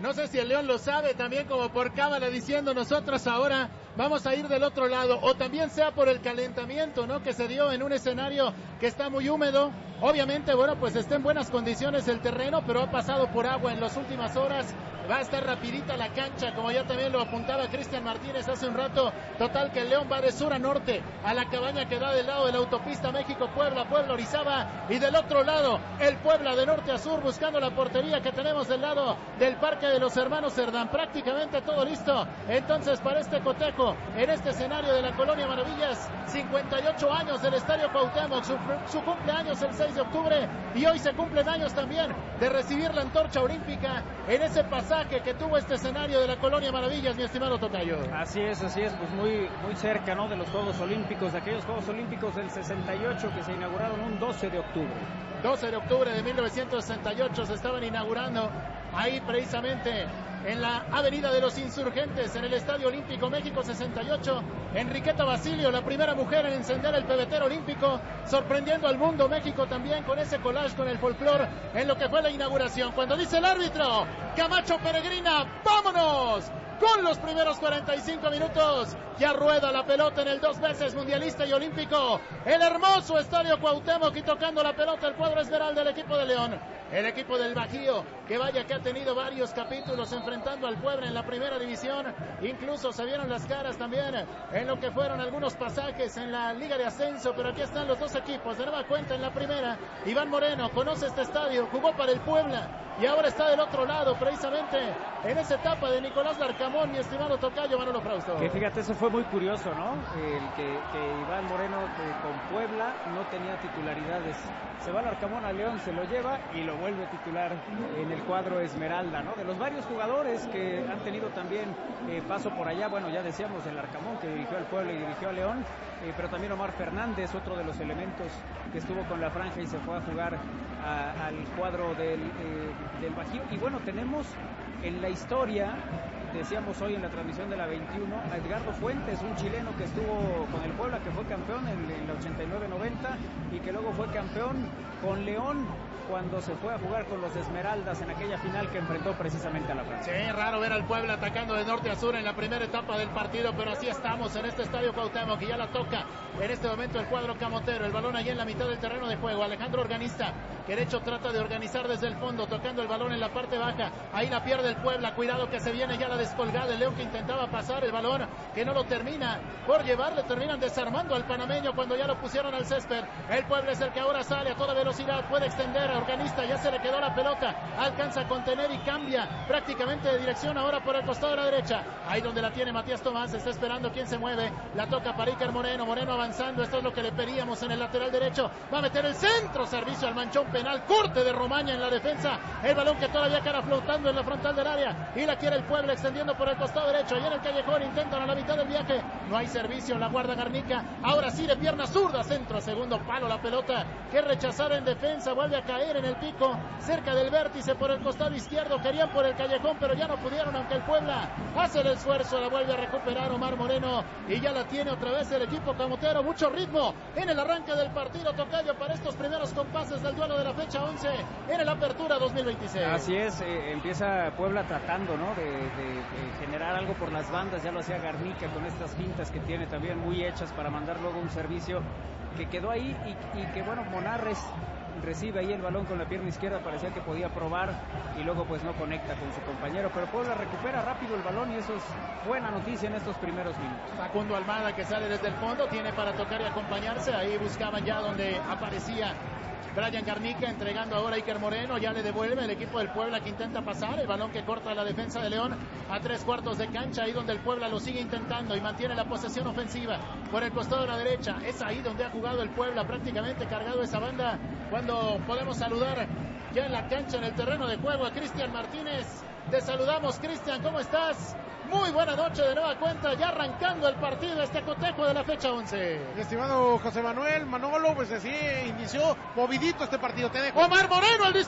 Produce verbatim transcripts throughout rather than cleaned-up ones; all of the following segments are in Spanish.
No sé si el León lo sabe, también como por cábala diciendo nosotros ahora vamos a ir del otro lado, o también sea por el calentamiento, ¿no? Que se dio en un escenario que está muy húmedo. Obviamente, bueno, pues está en buenas condiciones el terreno, pero ha pasado por agua en las últimas horas. Va a estar rapidita la cancha, como ya también lo apuntaba Cristian Martínez hace un rato. Total que el León va de sur a norte a la cabaña que da del lado de la autopista México-Puebla, Puebla-Orizaba, y del otro lado el Puebla de norte a sur buscando la portería que tenemos del lado del Parque de los Hermanos Cerdán. Prácticamente todo listo entonces para este cotejo en este escenario de la Colonia Maravillas. cincuenta y ocho años del Estadio Cuauhtémoc, su, su cumpleaños el seis de octubre, y hoy se cumplen años también de recibir la antorcha olímpica en ese pasaje que tuvo este escenario de la Colonia Maravillas, mi estimado tocayo. Así es, así es, pues muy, muy cerca, ¿no?, de los Juegos Olímpicos, de aquellos Juegos Olímpicos del sesenta y ocho que se inauguraron un doce de octubre. doce de octubre de mil novecientos sesenta y ocho se estaban inaugurando ahí precisamente en la Avenida de los Insurgentes, en el Estadio Olímpico México sesenta y ocho. Enriqueta Basilio, la primera mujer en encender el pebetero olímpico, sorprendiendo al mundo. México también con ese collage con el folclore en lo que fue la inauguración. Cuando dice el árbitro, Camacho Peregrina, ¡vámonos! Con los primeros cuarenta y cinco minutos, ya rueda la pelota en el dos veces mundialista y olímpico, el hermoso Estadio Cuauhtémoc, y tocando la pelota el cuadro esmeralda del equipo de León. El equipo del Bajío, que vaya que ha tenido varios capítulos enfrentando al Puebla en la primera división, incluso se vieron las caras también en lo que fueron algunos pasajes en la Liga de Ascenso, pero aquí están los dos equipos, de nueva cuenta en la primera. Iván Moreno conoce este estadio, jugó para el Puebla y ahora está del otro lado, precisamente en esa etapa de Nicolás Larcamón, mi estimado tocayo Manolo Frausto. Que fíjate, eso fue muy curioso, ¿no? El que, que Iván Moreno que con Puebla no tenía titularidades. Se va Larcamón a León, se lo lleva y lo vuelve titular en el cuadro esmeralda, ¿no? De los varios jugadores que han tenido también eh, paso por allá, bueno, ya decíamos el Larcamón que dirigió al Puebla y dirigió a León, eh, pero también Omar Fernández, otro de los elementos que estuvo con la franja y se fue a jugar a, al cuadro del, eh, del Bajío. Y bueno, tenemos en la historia, decíamos hoy en la transmisión de la veintiuno, a Edgardo Fuentes, un chileno que estuvo con el Puebla, que fue campeón en, en la ochenta y nueve noventa y que luego fue campeón con León cuando se fue a jugar con los Esmeraldas en aquella final que enfrentó precisamente a la Francia. Sí, raro ver al Puebla atacando de norte a sur en la primera etapa del partido, pero así estamos en este Estadio Cuauhtémoc, que ya la toca en este momento el cuadro camotero. El balón allí en la mitad del terreno de juego. Alejandro organista, que de hecho trata de organizar desde el fondo, tocando el balón en la parte baja. Ahí la pierde el Puebla. Cuidado que se viene ya la descolgada. El León que intentaba pasar el balón, que no lo termina por llevarle. Terminan desarmando al panameño cuando ya lo pusieron al césped. El Puebla es el que ahora sale a toda velocidad. Puede extender a Organista. Ya se le quedó la pelota. Alcanza a contener y cambia prácticamente de dirección ahora por el costado de la derecha. Ahí donde la tiene Matías Tomás. Está esperando quién se mueve. La toca para Iker Moreno. Moreno avanzando. Esto es lo que le pedíamos en el lateral derecho. Va a meter el centro. Servicio al manchón penal. Corte de Romaña en la defensa. El balón que todavía cara flotando en la frontal del área. Y la quiere el Puebla extendiendo por el costado derecho. Y en el callejón intentan a la mitad del viaje. No hay servicio. La guarda Garnica. Ahora sí de pierna zurda. Centro a segundo palo la pelota. Que rechazada en defensa. Vuelve a caer en el pico. Cerca del vértice por el costado izquierdo. Querían por el callejón pero ya no pudieron. Aunque el Puebla hace el esfuerzo. La vuelve a recuperar Omar Moreno. Y ya la tiene otra vez el equipo camotero. Mucho ritmo en el arranque del partido, tocayo, para estos primeros compases del duelo de la fecha once en el Apertura dos mil veintiséis. Así es, eh, empieza Puebla tratando, ¿no? De, de, de generar algo por las bandas. Ya lo hacía Garnica con estas fintas que tiene también muy hechas para mandar luego un servicio que quedó ahí y, y que bueno, Monarres recibe ahí el balón con la pierna izquierda, parecía que podía probar y luego pues no conecta con su compañero, pero Puebla recupera rápido el balón y eso es buena noticia en estos primeros minutos. Facundo Almada, que sale desde el fondo, tiene para tocar y acompañarse. Ahí buscaban ya donde aparecía Brian Garnica, entregando ahora a Iker Moreno. Ya le devuelve el equipo del Puebla, que intenta pasar el balón, que corta la defensa de León a tres cuartos de cancha, ahí donde el Puebla lo sigue intentando y mantiene la posesión ofensiva por el costado de la derecha. Es ahí donde ha jugado el Puebla, prácticamente cargado esa banda, cuando podemos saludar ya en la cancha, en el terreno de juego, a Cristian Martínez. Te saludamos, Cristian, ¿cómo estás? Muy buena noche de nueva cuenta, ya arrancando el partido, este cotejo de la fecha once. Mi estimado José Manuel, Manolo, pues así inició movidito este partido, te dejo. Omar Moreno, el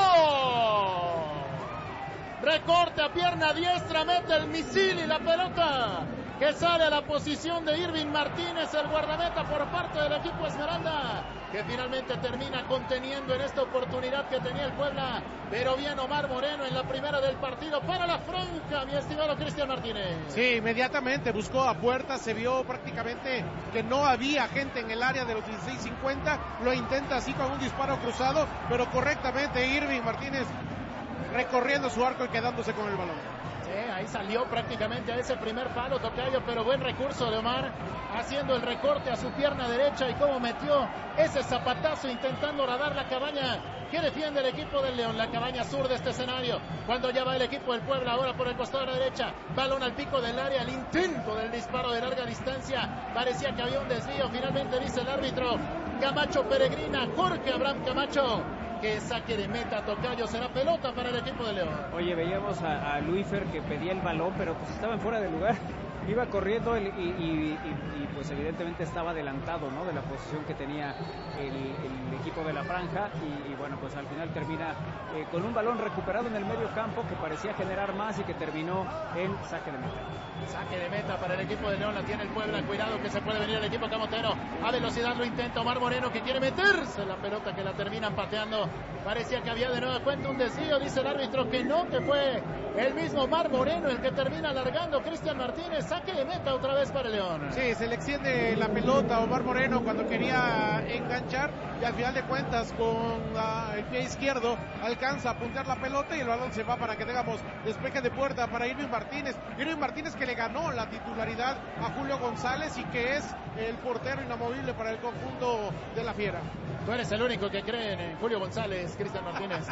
disparo. Recorte a pierna diestra, mete el misil y la pelota que sale a la posición de Irving Martínez, el guardameta por parte del equipo Esmeralda. que finalmente termina conteniendo en esta oportunidad que tenía el Puebla, pero bien Omar Moreno en la primera del partido para la franja, mi estimado Cristian Martínez. Sí, inmediatamente buscó a puerta, se vio prácticamente que no había gente en el área de los dieciséis cincuenta, lo intenta así con un disparo cruzado, pero correctamente Irving Martínez recorriendo su arco y quedándose con el balón. Sí, ahí salió prácticamente a ese primer palo, tocayo, pero buen recurso de Omar, haciendo el recorte a su pierna derecha y cómo metió ese zapatazo intentando radar la cabaña que defiende el equipo del León, la cabaña sur de este escenario, cuando ya va el equipo del Puebla ahora por el costado de la derecha, balón al pico del área, el intento del disparo de larga distancia, parecía que había un desvío, finalmente dice el árbitro Camacho Peregrina, Jorge Abraham Camacho, que saque de meta, tocayo, será pelota para el equipo de León. Oye, veíamos a, a Luífer que pedía el balón, pero pues estaba en fuera de lugar, iba corriendo el, y, y, y, y pues evidentemente estaba adelantado, ¿no?, de la posición que tenía el, el equipo de la franja, y, y bueno, pues al final termina eh, con un balón recuperado en el medio campo que parecía generar más y que terminó en saque de meta. Saque de meta para el equipo de León, la tiene el Puebla, cuidado que se puede venir el equipo camotero, a velocidad lo intenta Omar Moreno que quiere meterse la pelota que la terminan pateando, parecía que había de nueva cuenta un desvío, dice el árbitro que no, que fue el mismo Omar Moreno el que termina alargando, Cristian Martínez, saque de meta otra vez para León. Sí, se le extiende la pelota a Omar Moreno cuando quería enganchar y al final de cuentas con la, el pie izquierdo alcanza a apuntar la pelota y el balón se va para que tengamos despeje de puerta para Irving Martínez. Irving Martínez que le ganó la titularidad a Julio González y que es el portero inamovible para el conjunto de la Fiera. Tú eres el único que cree en Julio González, Cristian Martínez.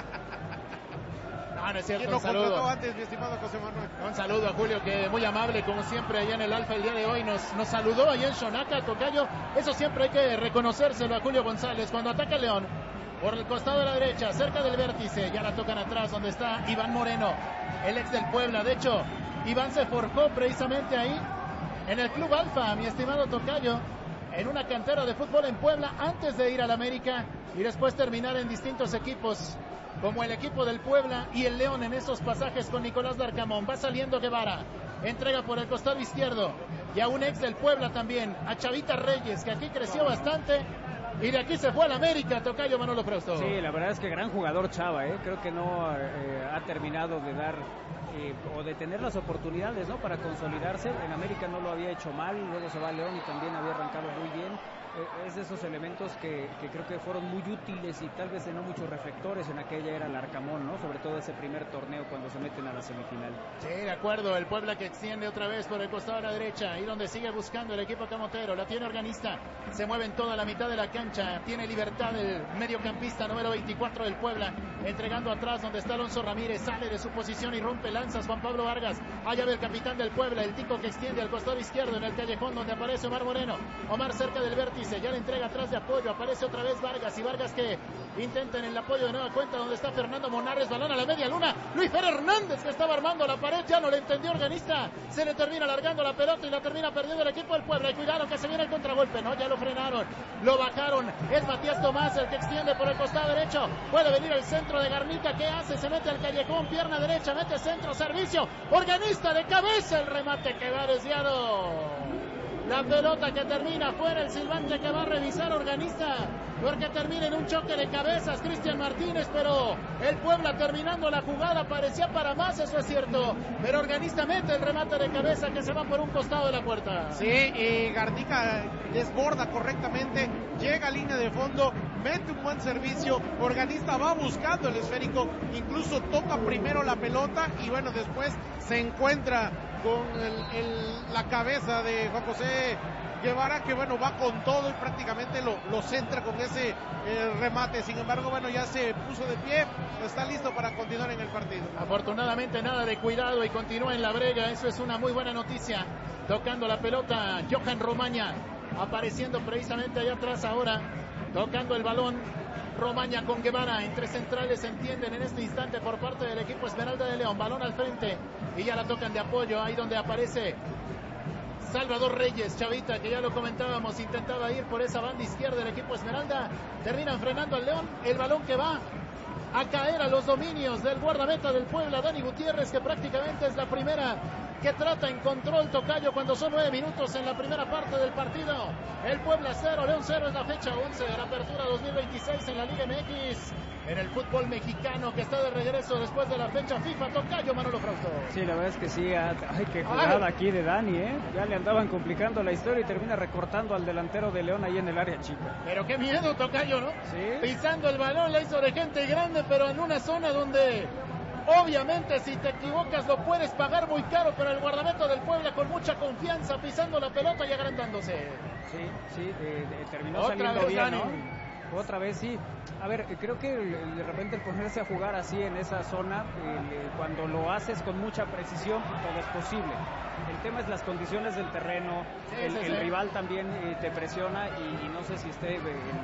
No, no es cierto, un saludo. Antes, mi estimado José Manuel. Un saludo a Julio, que muy amable, como siempre, allá en el Alfa el día de hoy. Nos, nos saludó allá en Xonaca, tocayo. Eso siempre hay que reconocérselo a Julio González. Cuando ataca el León, por el costado de la derecha, cerca del vértice, ya la tocan atrás, donde está Iván Moreno, el ex del Puebla. De hecho, Iván se forjó precisamente ahí, en el Club Alfa, mi estimado tocayo, en una cantera de fútbol en Puebla, antes de ir al América y después terminar en distintos equipos, como el equipo del Puebla y el León en esos pasajes con Nicolás Larcamón. Va saliendo Guevara, entrega por el costado izquierdo y a un ex del Puebla también, a Chavita Reyes, que aquí creció bastante y de aquí se fue al América, tocayo Manolo Frausto. Sí, la verdad es que gran jugador Chava, ¿eh? Creo que no eh, ha terminado de dar eh, o de tener las oportunidades, ¿no?, para consolidarse. En América no lo había hecho mal, luego se va a León y también había arrancado muy bien. Es de esos elementos que, que creo que fueron muy útiles y tal vez de no muchos reflectores en aquella era el Arcamón, ¿no? Sobre todo ese primer torneo cuando se meten a la semifinal. Sí, de acuerdo, el Puebla que extiende otra vez por el costado de la derecha, ahí donde sigue buscando el equipo camotero, la tiene Organista, se mueve en toda la mitad de la cancha, tiene libertad el mediocampista número veinticuatro del Puebla, entregando atrás donde está Alonso Ramírez, sale de su posición y rompe lanzas Juan Pablo Vargas, allá ve el capitán del Puebla, el Tico que extiende al costado izquierdo en el callejón donde aparece Omar Moreno, Omar cerca del vértice, ya le entrega atrás de apoyo, aparece otra vez Vargas y Vargas que intenta en el apoyo de nueva cuenta donde está Fernando Monarres, balón a la media luna, Luis Fer Hernández que estaba armando la pared, ya no le entendió Organista, se le termina alargando la pelota y la termina perdiendo el equipo del Puebla, y cuidado que se viene el contragolpe, no, ya lo frenaron, lo bajaron, es Matías Tomás el que extiende por el costado derecho, puede venir el centro de Garnica, ¿qué hace? Se mete al callejón, pierna derecha, mete centro, servicio, Organista de cabeza, el remate que va desviado. La pelota que termina fuera, el silbante que va a revisar Organista, porque termina en un choque de cabezas Cristian Martínez, pero el Puebla terminando la jugada parecía para más, eso es cierto, pero Organista mete el remate de cabeza que se va por un costado de la puerta. Sí, y Garnica desborda correctamente, llega a línea de fondo, mete un buen servicio, Organista va buscando el esférico, incluso toca primero la pelota y bueno, después se encuentra con el, el, la cabeza de Juan José Guevara, que bueno, va con todo y prácticamente lo, lo centra con ese eh, remate. Sin embargo, bueno, ya se puso de pie, está listo para continuar en el partido. Afortunadamente nada de cuidado y continúa en la brega, eso es una muy buena noticia. Tocando la pelota Johan Romaña, apareciendo precisamente allá atrás ahora, tocando el balón Romaña con Guevara, entre centrales se entienden en este instante por parte del equipo Esmeralda de León, balón al frente y ya la tocan de apoyo, ahí donde aparece Salvador Reyes, Chavita, que ya lo comentábamos, intentaba ir por esa banda izquierda del equipo Esmeralda, terminan frenando al León, el balón que va a caer a los dominios del guardameta del Puebla, Dani Gutiérrez, que prácticamente es la primera que trata en control, tocayo, cuando son nueve minutos en la primera parte del partido. El Puebla cero, León cero, es la fecha once de la apertura dos mil veintiséis en la Liga M X, en el fútbol mexicano, que está de regreso después de la fecha FIFA. Tocayo, Manolo Frausto. Sí, la verdad es que sí, hay que jugar aquí de Dani, ¿eh? Ya le andaban complicando la historia y termina recortando al delantero de León ahí en el área chica. Pero qué miedo, tocayo, ¿no? Sí. Pisando el balón, la hizo de gente grande, pero en una zona donde obviamente si te equivocas lo puedes pagar muy caro, pero el guardameta del Puebla con mucha confianza, pisando la pelota y agrandándose. Sí, sí, de, de, terminó Otra saliendo vez, bien, Dani. ¿no? Otra vez sí. A ver, creo que de repente el ponerse a jugar así en esa zona, eh, cuando lo haces con mucha precisión, pues todo es posible. El tema es las condiciones del terreno, sí, el, sí, el sí. rival también eh, te presiona y, y no sé si esté en,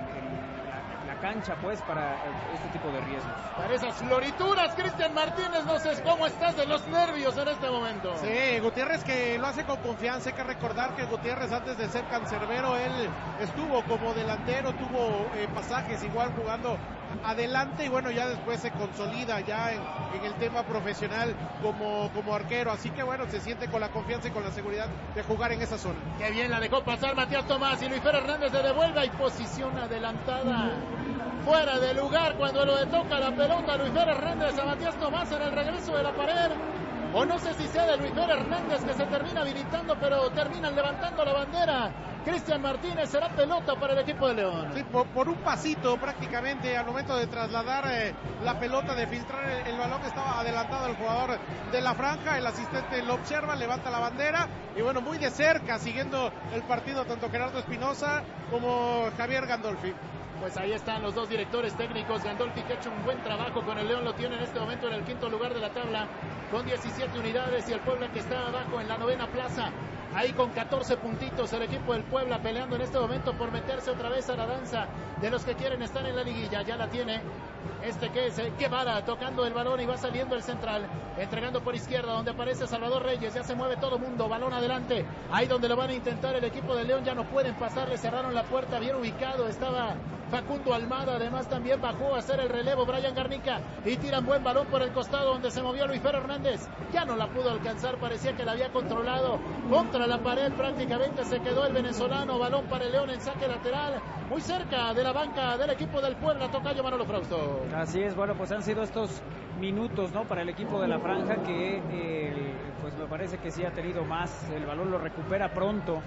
en la, la cancha pues para este tipo de riesgos. Para esas florituras, Cristian Martínez, no sé cómo estás de los nervios en este momento. Sí, Gutiérrez que lo hace con confianza. Hay que recordar que Gutiérrez, antes de ser cancerbero, él estuvo como delantero, tuvo eh, pasajes igual jugando adelante y bueno, ya después se consolida ya en, en el tema profesional como, como arquero, así que bueno, se siente con la confianza y con la seguridad de jugar en esa zona. Qué bien la dejó pasar Matías Tomás y Luis Fer Hernández de devuelve y posición adelantada. Fuera de lugar cuando lo toca la pelota Luis Fer Hernández a Matías Tomás en el regreso de la pared. O no sé si sea de Luis Fer Hernández que se termina habilitando, pero terminan levantando la bandera. Cristian Martínez, será pelota para el equipo de León. Sí, por, por un pasito prácticamente al momento de trasladar eh, la pelota, de filtrar el, el balón, estaba adelantado el jugador de la franja, el asistente lo observa, levanta la bandera y bueno, muy de cerca siguiendo el partido tanto Gerardo Espinosa como Javier Gandolfi. Pues ahí están los dos directores técnicos. Gandolfi, que ha hecho un buen trabajo con el León, lo tiene en este momento en el quinto lugar de la tabla con diecisiete unidades, y el Puebla que está abajo en la novena plaza, ahí con catorce puntitos. El equipo del Puebla peleando en este momento por meterse otra vez a la danza de los que quieren estar en la liguilla. Ya la tiene este que es Guevara tocando el balón y va saliendo el central, entregando por izquierda donde aparece Salvador Reyes. Ya se mueve todo mundo, balón adelante, ahí donde lo van a intentar el equipo de León. Ya no pueden pasar, le cerraron la puerta, bien ubicado estaba Facundo Almada, además también bajó a hacer el relevo Brian Garnica y tiran buen balón por el costado donde se movió Luis Fer Hernández. Ya no la pudo alcanzar, parecía que la había controlado contra la pared, prácticamente se quedó el venezolano. Balón para el León en saque lateral, muy cerca de la banca del equipo del Puebla. Tocayo, Manolo Frausto. Así es, bueno, pues han sido estos minutos, ¿no?, para el equipo de la franja que eh, pues me parece que sí ha tenido más, el balón lo recupera pronto.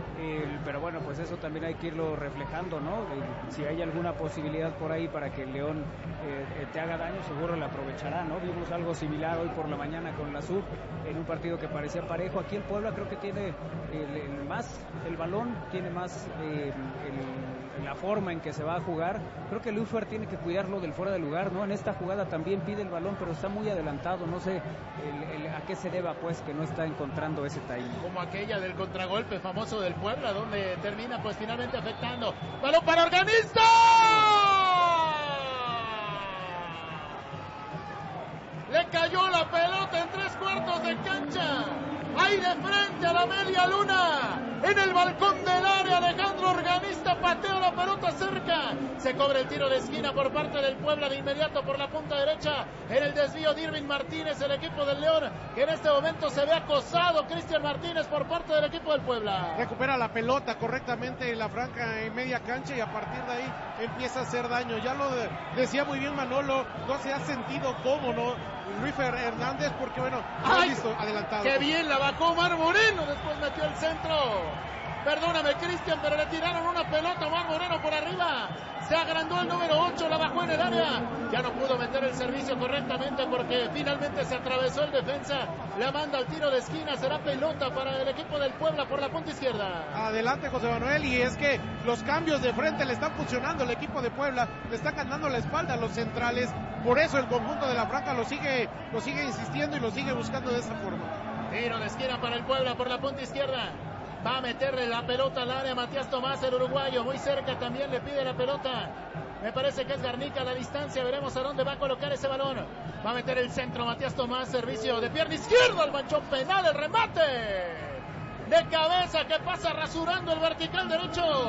Eh, pero bueno, pues eso también hay que irlo reflejando, ¿no? Eh, si hay alguna posibilidad por ahí para que el León eh, eh, te haga daño, seguro la aprovechará, ¿no? Vimos algo similar hoy por la mañana con la Sub, en un partido que parecía parejo. Aquí el Puebla creo que tiene el, el más el balón, tiene más eh, el, la forma en que se va a jugar. Creo que Luis Fer tiene que cuidarlo del fuera de lugar, ¿no? En esta jugada también pide el balón, pero está muy adelantado, no sé el, el, a qué se deba, pues, que no está encontrando ese timing. Como aquella del contragolpe famoso del Puebla, donde termina pues finalmente afectando. ¡Balón para Organista! Le cayó la pelota en tres cuartos de cancha. Ahí de frente a la media luna. En el balcón del área, Alejandro Organista patea la pelota cerca. Se cobra el tiro de esquina por parte del Puebla de inmediato por la punta derecha. En el desvío de Irving Martínez, el equipo del León, que en este momento se ve acosado. Cristian Martínez por parte del equipo del Puebla. Recupera la pelota correctamente en la franja en media cancha y a partir de ahí empieza a hacer daño. Ya lo de, decía muy bien Manolo, no se ha sentido cómodo Luis Fer Hernández porque bueno, lo ha visto adelantado. ¡Qué bien la bajó Omar Moreno! Después metió el centro. Perdóname, Cristian, pero le tiraron una pelota a Omar Moreno por arriba. Se agrandó el número ocho, la bajó en el área. Ya no pudo meter el servicio correctamente porque finalmente se atravesó el defensa. La manda al tiro de esquina. Será pelota para el equipo del Puebla por la punta izquierda. Adelante, José Manuel. Y es que los cambios de frente le están funcionando al equipo de Puebla. Le están ganando la espalda a los centrales. Por eso el conjunto de la franja lo sigue, lo sigue insistiendo y lo sigue buscando de esa forma. Tiro de esquina para el Puebla por la punta izquierda. Va a meterle la pelota al área Matías Tomás, el uruguayo. Muy cerca también le pide la pelota. Me parece que es Garnica a la distancia. Veremos a dónde va a colocar ese balón. Va a meter el centro Matías Tomás. Servicio de pierna izquierda al manchón penal. El remate de cabeza que pasa rasurando el vertical derecho.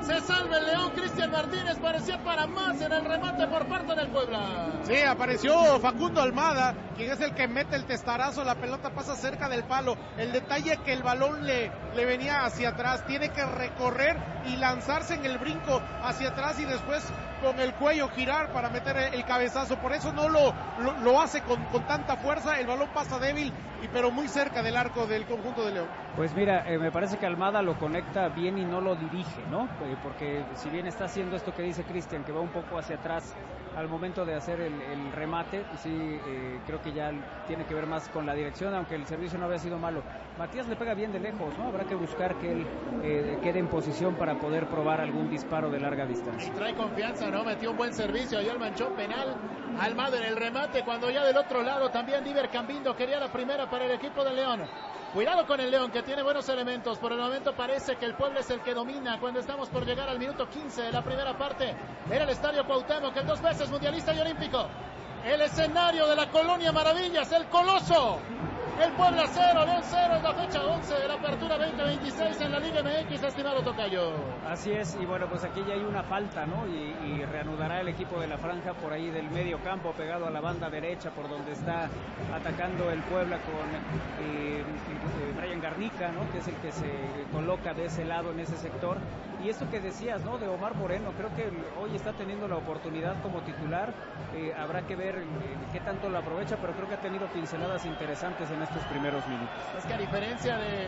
Se salva el León. Cristian Martínez parecía para más en el remate por parte del Puebla. Sí, apareció Facundo Almada, quien es el que mete el testarazo. La pelota pasa cerca del palo. El detalle que el balón le, le venía hacia atrás. Tiene que recorrer y lanzarse en el brinco hacia atrás y después con el cuello girar para meter el cabezazo. Por eso no lo, lo, lo hace con, con tanta fuerza. El balón pasa débil, y pero muy cerca del arco del conjunto de León. Pues mira, eh, me parece que Almada lo conecta bien y no lo dirige, ¿no? Eh, porque si bien está haciendo esto que dice Cristian, que va un poco hacia atrás al momento de hacer el, el remate, sí, eh, creo que ya tiene que ver más con la dirección, aunque el servicio no había sido malo. Matías le pega bien de lejos, ¿no? Habrá que buscar que él eh, quede en posición para poder probar algún disparo de larga distancia. Y trae confianza, ¿no? Metió un buen servicio allá al manchón penal. Almada en el remate, cuando ya del otro lado también Diver Cambindo quería la primera para el equipo de León. Cuidado con el León, que tiene buenos elementos. Por el momento parece que el Puebla es el que domina cuando estamos por llegar al minuto quince de la primera parte. Era el Estadio Cuauhtémoc, el dos veces mundialista y olímpico. El escenario de la Colonia Maravillas, el Coloso. El Puebla cero, León cero, es la fecha once de la apertura veinte veintiséis en la Liga M X, estimado tocayo. Así es, y bueno, pues aquí ya hay una falta, ¿no? Y, y reanudará el equipo de la franja por ahí del medio campo, pegado a la banda derecha, por donde está atacando el Puebla con eh, eh, Brian Garnica, ¿no? Que es el que se coloca de ese lado, en ese sector. Y esto que decías, ¿no? De Omar Moreno, creo que hoy está teniendo la oportunidad como titular. Eh, habrá que ver eh, qué tanto lo aprovecha, pero creo que ha tenido pinceladas interesantes en estos primeros minutos. Es que a diferencia de,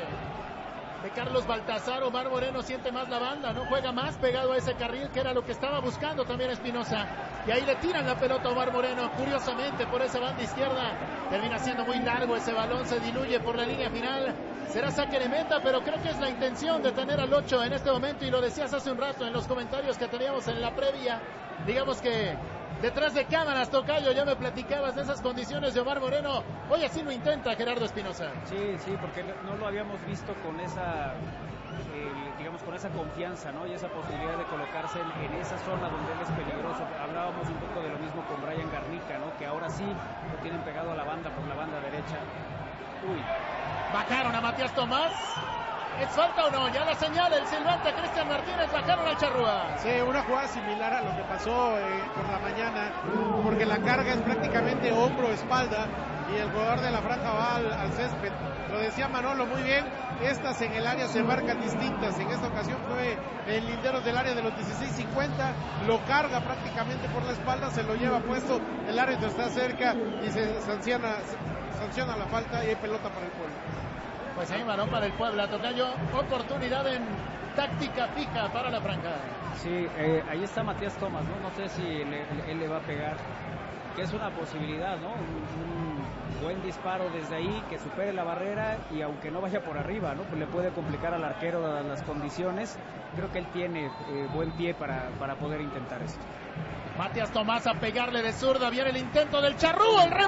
de Carlos Baltazar, Omar Moreno siente más la banda, no juega más pegado a ese carril, que era lo que estaba buscando también Espinosa. Y ahí le tiran la pelota a Omar Moreno, curiosamente por esa banda izquierda. Termina siendo muy largo ese balón, se diluye por la línea final. Será saque de meta, pero creo que es la intención de tener al ocho en este momento, y lo decías hace un rato en los comentarios que teníamos en la previa. Digamos que detrás de cámaras, tocayo, ya me platicabas de esas condiciones de Omar Moreno. Hoy así lo intenta Gerardo Espinosa. Sí, sí, porque no lo habíamos visto con esa, eh, digamos, con esa confianza, ¿no? Y esa posibilidad de colocarse en, en esa zona donde él es peligroso. Hablábamos un poco de lo mismo con Brian Garnica, ¿no? Que ahora sí lo tienen pegado a la banda por la banda derecha. Uy. Bajaron a Matías Tomás. ¿Es falta o no? Ya la señala el silbante Cristian Martínez. Bajaron al Charrúa. Sí, una jugada similar a lo que pasó eh, por la mañana, porque la carga es prácticamente hombro-espalda y el jugador de la franja va al, al césped. Lo decía Manolo muy bien, estas en el área se marcan distintas. En esta ocasión fue el lindero del área de los dieciséis cincuenta, lo carga prácticamente por la espalda, se lo lleva puesto, el árbitro está cerca y se sanciona, sanciona la falta y hay pelota para el pueblo. Pues hay balón para el Puebla, tocayo, oportunidad en táctica fija para la franja. Sí, eh, ahí está Matías Tomás, ¿no? No sé si le, él le va a pegar, que es una posibilidad, ¿no? Un, un buen disparo desde ahí, que supere la barrera y aunque no vaya por arriba, ¿no? Pues le puede complicar al arquero dadas las condiciones. Creo que él tiene eh, buen pie para, para poder intentar esto. Matías Tomás a pegarle de zurda, viene el intento del Charrúa, el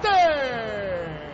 remate.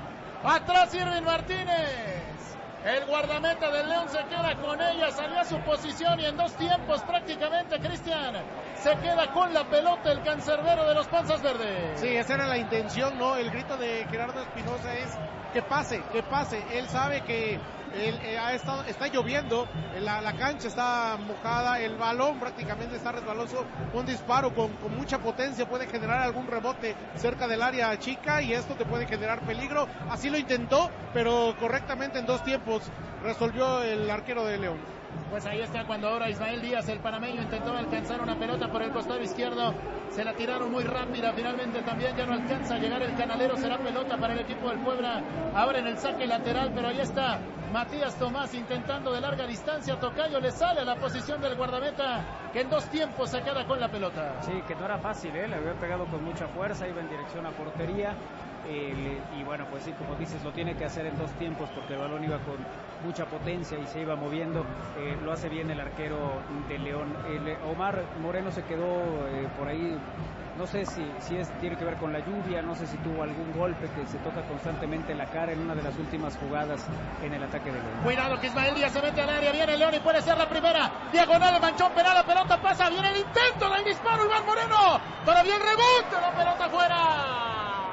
Atrás Irving Martínez. El guardameta del León se queda con ella, salió a su posición y en dos tiempos prácticamente Cristian se queda con la pelota el cancerbero de los Panzas Verdes. Sí, esa era la intención, ¿no? El grito de Gerardo Espinosa es que pase, que pase. Él sabe que él, eh, ha estado, está lloviendo, la, la cancha está mojada, el balón prácticamente está resbaloso. Un disparo con, con mucha potencia puede generar algún rebote cerca del área chica y esto te puede generar peligro. Así lo intentó, pero correctamente en dos tiempos resolvió el arquero de León. Pues ahí está cuando ahora Ismael Díaz, el panameño, intentó alcanzar una pelota por el costado izquierdo. Se la tiraron muy rápida, finalmente también ya no alcanza a llegar el canalero. Será pelota para el equipo del Puebla, ahora en el saque lateral, pero ahí está Matías Tomás intentando de larga distancia. Tocayo le sale a la posición del guardameta, que en dos tiempos se queda con la pelota. Sí, que no era fácil, ¿eh? Le había pegado con mucha fuerza, iba en dirección a portería. Eh, y bueno, pues sí, como dices, lo tiene que hacer en dos tiempos porque el balón iba con mucha potencia y se iba moviendo. Eh, lo hace bien el arquero de León. El, Omar Moreno se quedó eh, por ahí, no sé si, si es, tiene que ver con la lluvia, no sé si tuvo algún golpe, que se toca constantemente la cara en una de las últimas jugadas en el ataque de León. Cuidado que Ismael Díaz se mete al área, viene León y puede ser la primera. Diagonal de manchón penal, la pelota pasa, viene el intento del disparo, Iván Moreno, todavía el rebote, la pelota fuera.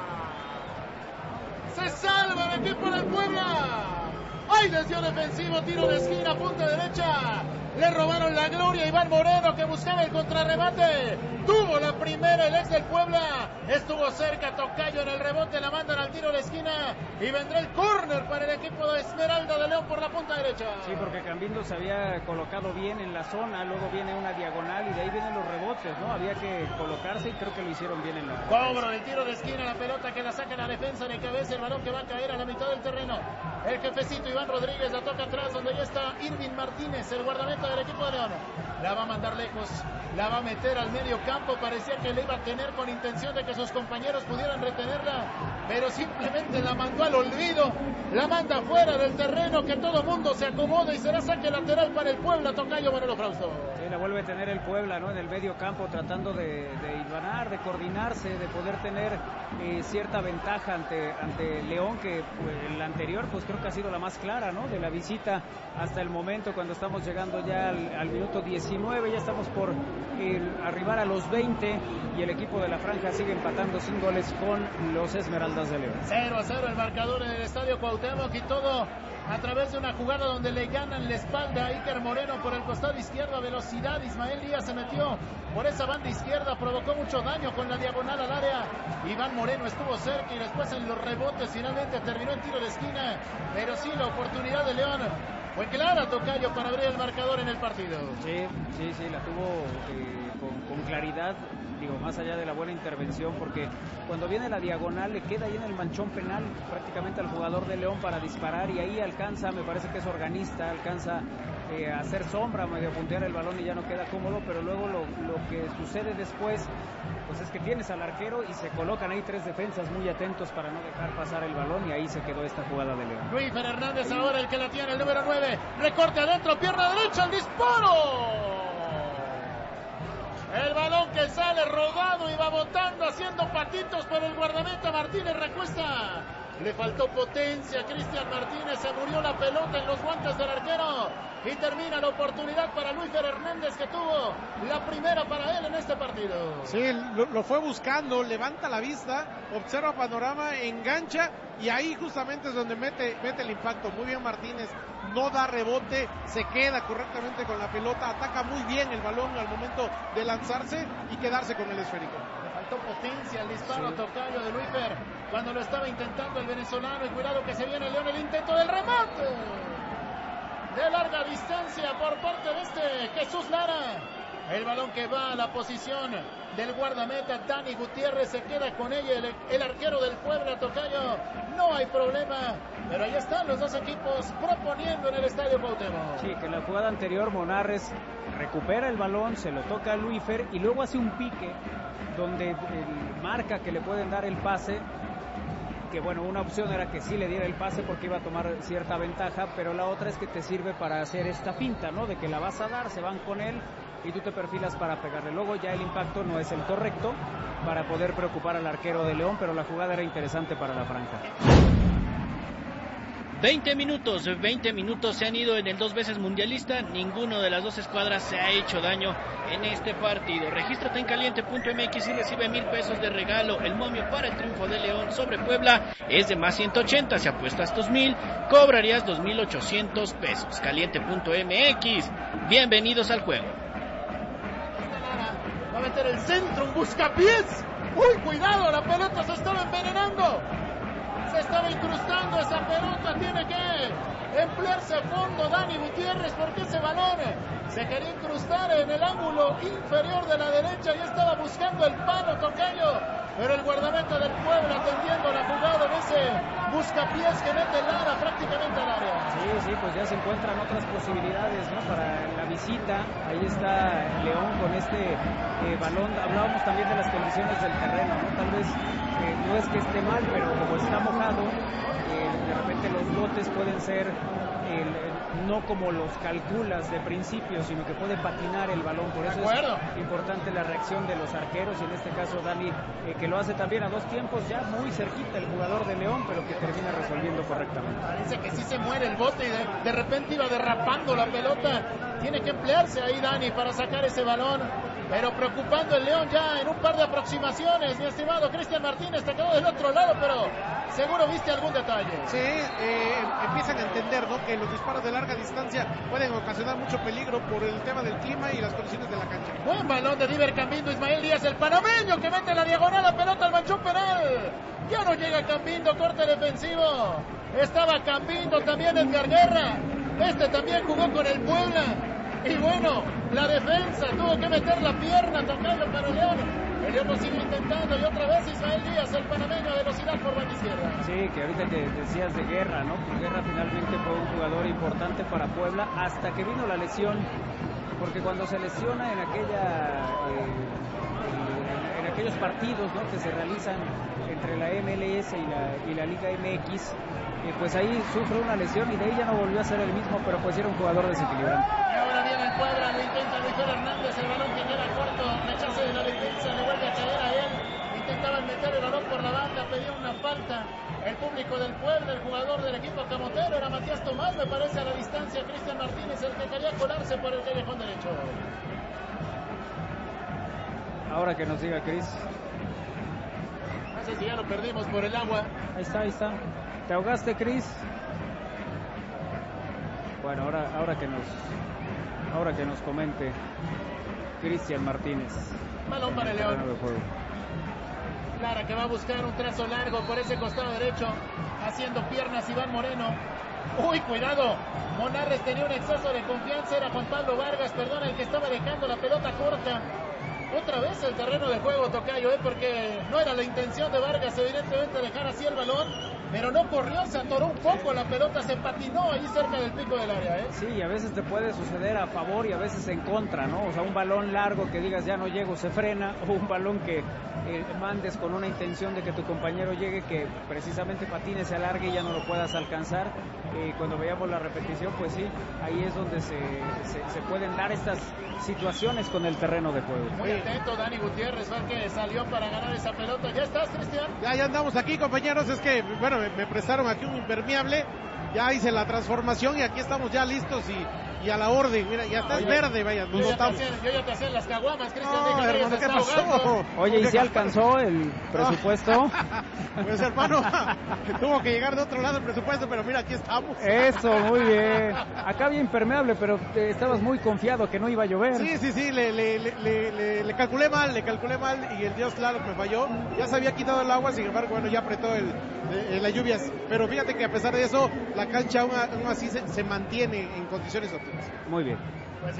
Se salva el equipo del Puebla. ¡Ay, desvío defensivo! Tiro de esquina, punta derecha. Le robaron la gloria a Iván Moreno, que buscaba el contrarrebate. Tuvo la primera el ex del Puebla. Estuvo cerca Tocayo en el rebote. La mandan al tiro de esquina. Y vendrá el córner para el equipo de Esmeralda de León por la punta derecha. Sí, porque Cambindo se había colocado bien en la zona. Luego viene una diagonal y de ahí vienen los rebotes, ¿no? Había que colocarse y creo que lo hicieron bien en la... Cobro el tiro de esquina. La pelota que la saca la defensa de cabeza. El balón que va a caer a la mitad del terreno. El jefecito Iván Rodríguez la toca atrás, donde ya está Irving Martínez, el guardameta del equipo de León. La va a mandar lejos, la va a meter al medio campo. Parecía que le iba a tener con intención de que sus compañeros pudieran retenerla, pero simplemente la mandó al olvido. La manda fuera del terreno, que todo mundo se acomoda y será saque lateral para el Puebla. Tocayo Manolo Frausto. Sí, la vuelve a tener el Puebla, ¿no? En el medio campo, tratando de, de hilvanar, de coordinarse, de poder tener eh, cierta ventaja ante, ante León, que pues, el anterior pues creo que ha sido la más clara, ¿no? De la visita hasta el momento, cuando estamos llegando ya al, al minuto diecinueve, ya estamos por el, arribar a los veinte y el equipo de la Franja sigue empatando sin goles con los Esmeraldas de León. cero a cero el marcador en el estadio Cuauhtémoc, y todo a través de una jugada donde le ganan la espalda a Iker Moreno por el costado izquierdo a velocidad. Ismael Díaz se metió por esa banda izquierda, provocó mucho daño con la diagonal al área. Iván Moreno estuvo cerca y después en los rebotes finalmente terminó en tiro de esquina, pero sí la oportunidad de León fue clara, Tocayo, para abrir el marcador en el partido. Sí, sí, sí, la tuvo eh, con, con claridad, digo, más allá de la buena intervención, porque cuando viene la diagonal le queda ahí en el manchón penal prácticamente al jugador de León para disparar, y ahí alcanza, me parece que es organista, alcanza eh, a hacer sombra, medio puntear el balón y ya no queda cómodo, pero luego lo, lo que sucede después pues es que tienes al arquero y se colocan ahí tres defensas muy atentos para no dejar pasar el balón, y ahí se quedó esta jugada de León. Luis Hernández ahora el que la tiene, el número nueve, recorte adentro, pierna derecha, el disparo. El balón que sale rodado y va botando, haciendo patitos, pero el guardameta Martínez recuesta. Le faltó potencia a Cristian Martínez, se murió la pelota en los guantes del arquero y termina la oportunidad para Luis Hernández, que tuvo la primera para él en este partido. Sí, lo, lo fue buscando, levanta la vista, observa panorama, engancha y ahí justamente es donde mete, mete el impacto. Muy bien Martínez, no da rebote, se queda correctamente con la pelota, ataca muy bien el balón al momento de lanzarse y quedarse con el esférico. Faltó potencia el disparo, sí. Tocayo de Luifer cuando lo estaba intentando el venezolano, y cuidado que se viene León, el intento del remate de larga distancia por parte de este Jesús Lara. El balón que va a la posición del guardameta Dani Gutiérrez, se queda con ella el, el arquero del Puebla, Tocayo. No hay problema, pero ahí están los dos equipos proponiendo en el estadio Cuauhtémoc. Sí, que en la jugada anterior Monarres recupera el balón, se lo toca a Luifer y luego hace un pique donde eh, marca que le pueden dar el pase, que bueno, una opción era que sí le diera el pase porque iba a tomar cierta ventaja, pero la otra es que te sirve para hacer esta finta, ¿no? De que la vas a dar, se van con él y tú te perfilas para pegarle. Luego ya el impacto no es el correcto para poder preocupar al arquero de León, pero la jugada era interesante para la Franja. veinte minutos, veinte minutos se han ido en el dos veces mundialista. Ninguno de las dos escuadras se ha hecho daño en este partido. Regístrate en caliente punto m x y recibe mil pesos de regalo. El momio para el triunfo de León sobre Puebla es de más ciento ochenta. Si apuestas tus mil, cobrarías dos mil ochocientos pesos. caliente punto m x. Bienvenidos al juego. Va a meter el centro, un buscapiés. ¡Uy, cuidado! La pelota se estaba envenenando. Se estaba incrustando esa pelota, tiene que emplearse a fondo Dani Gutiérrez, porque ese balón se quería incrustar en el ángulo inferior de la derecha y estaba buscando el palo, Tocayo, pero el guardameta del Puebla atendiendo la jugada de ese buscapiés que mete Lara prácticamente al área. Sí, sí, pues ya se encuentran otras posibilidades, ¿no? Para la visita, ahí está León con este eh, balón. Hablábamos también de las condiciones del terreno, ¿no? Tal vez eh, no es que esté mal, pero como está mojado, eh, de repente los lotes pueden ser eh, no como los calculas de principio, sino que puede patinar el balón. Por eso es importante la reacción de los arqueros, y en este caso Dani, eh, que lo hace también a dos tiempos, ya muy cerquita el jugador de León, pero que termina resolviendo correctamente. Parece que sí se muere el bote y de, de repente iba derrapando la pelota. Tiene que emplearse ahí Dani para sacar ese balón. pero preocupando el León ya en un par de aproximaciones. Mi estimado Cristian Martínez, te quedó del otro lado, pero seguro viste algún detalle. Sí, eh, empiezan a entender, ¿no?, que los disparos de larga distancia pueden ocasionar mucho peligro por el tema del clima y las condiciones de la cancha. Buen balón de Diver Cambindo, Ismael Díaz, el panameño, que mete la diagonal, la pelota al manchón penal. Ya no llega Cambindo, corte defensivo. Estaba Cambindo, también Edgar Guerra. Este también jugó con el Puebla. Y bueno, la defensa tuvo que meter la pierna, tocarlo para el León. El León lo sigue intentando y otra vez Ismael Díaz, el panameño, a velocidad por banda izquierda. Sí, que ahorita que decías de Guerra, ¿no? Pues Guerra finalmente fue un jugador importante para Puebla hasta que vino la lesión. Porque cuando se lesiona en aquella eh, en, en aquellos partidos, ¿no?, que se realizan entre la M L S y la, y la Liga M X, eh, pues ahí sufre una lesión y de ahí ya no volvió a ser el mismo, pero pues era un jugador desequilibrante. Y ahora viene el Puebla, lo intenta Luis Hernández, el balón que queda corto, rechace de la defensa, le vuelve a caer a él. Intentaban meter el balón por la banda, pedía una falta. El público del Puebla, el jugador del equipo camotero, era Matías Tomás, me parece, a la distancia. Cristian Martínez, el que quería colarse por el callejón derecho. Ahora que nos diga Cris. No sé si ya lo perdimos por el agua. Ahí está, ahí está. ¿Te ahogaste, Cris? Bueno, ahora, ahora que nos, ahora que nos comente Cristian Martínez. Balón para el León. Clara, que va a buscar un trazo largo por ese costado derecho, haciendo piernas Iván Moreno. Uy, cuidado, Monarres tenía un exceso de confianza, era Juan Pablo Vargas, perdón, el que estaba dejando la pelota corta. Otra vez el terreno de juego, tocayo, ¿eh? Porque no era la intención de Vargas, evidentemente, dejar así el balón, pero no corrió, se atoró un poco, la pelota se patinó ahí cerca del pico del área, ¿eh? Sí, y a veces te puede suceder a favor y a veces en contra, ¿no? O sea, un balón largo que digas ya no llego, se frena, o un balón que eh, mandes con una intención de que tu compañero llegue, que precisamente patine, se alargue y ya no lo puedas alcanzar. Eh, cuando veamos la repetición, pues sí, ahí es donde se, se, se pueden dar estas situaciones con el terreno de juego. Muy atento Dani Gutiérrez, fue el que salió para ganar esa pelota. ¿Ya estás, Cristian? Ya, ya andamos aquí, compañeros. Es que, bueno, me, me prestaron aquí un impermeable. Ya hice la transformación y aquí estamos ya listos y, y a la orden. Mira, ya está. Oye, verde, vaya, nos yo, notamos. Ya hacía, yo ya te hacía las caguamas, Cristian. No, hermano, ¿qué pasó? Oye, ¿y si alcanzó el presupuesto? Pues, hermano, tuvo que llegar de otro lado el presupuesto, pero mira, aquí estamos. Eso, muy bien. Acá había impermeable, pero eh, estabas muy confiado que no iba a llover. Sí, sí, sí, le, le, le, le, le calculé mal, le calculé mal y el Dios, claro, me falló. Ya se había quitado el agua, sin embargo, bueno, ya apretó el, el, las lluvias. Pero fíjate que a pesar de eso, la cancha aún, aún así se, se mantiene en condiciones óptimas. Muy bien. Pues sí.